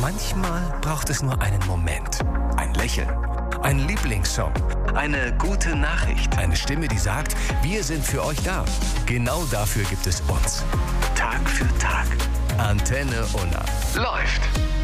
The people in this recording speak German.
Manchmal braucht es nur einen Moment, ein Lächeln, ein Lieblingssong, eine gute Nachricht, eine Stimme, die sagt, wir sind für euch da. Genau dafür gibt es uns. Tag für Tag. Antenne Unna läuft.